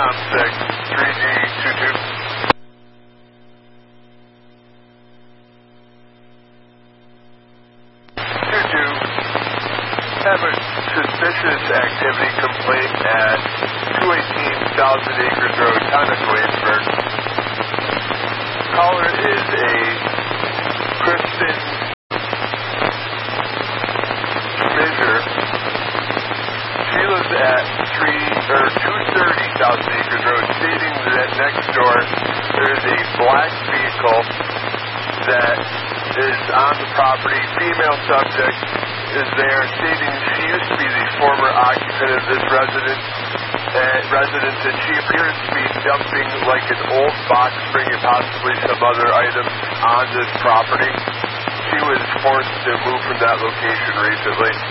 COM6, 3G22. Have a suspicious activity complaint at 218 Thousand Acres Road, Town Williamsburg. Caller is a Kristen Schmizer. She lives at 230 Thousand Acres Road, stating that next door there is a black vehicle that is on the property. Female subject is there, stating she used to be the former occupant of this residence, and she appears to be dumping like an old box spring and possibly some other items on this property. She was forced to move from that location recently.